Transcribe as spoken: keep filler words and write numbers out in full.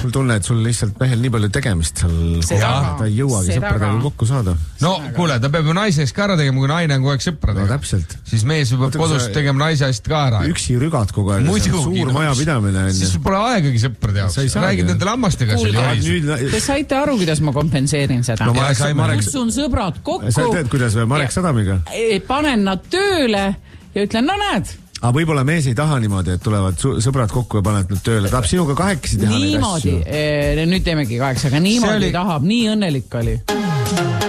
sul tunne, et sul lihtsalt mehel nii palju tegemist seal, ta ei jõuagi sõpradega kokku saada. No kuule, ta peab ju naiseks ka ära tegema, kui naine on kogu aeg sõpradega. No täpselt. Siis mees peab kodus tegema naise asjad ka ära. Üksi rügad kogu aeg, suur maja pidamine. Siis sul pole aegagi sõprade jaoks. Räägid nende lammastega. Te saite aru, kuidas ma kompenseerin seda. No, Marek, kutsun sõbrad kokku. Sa teed, kuidas või Marek Sadamiga? Panen nad tööle ja ütlen, no näed. Aga võib-olla mees ei taha niimoodi, et tulevad sõbrad kokku ja panevad nad tööle. Tahab sinuga kahekesi teha neid asju. Niimoodi. Nüüd teemegi kaheksa, aga niimoodi tahab. Nii õnnelik oli.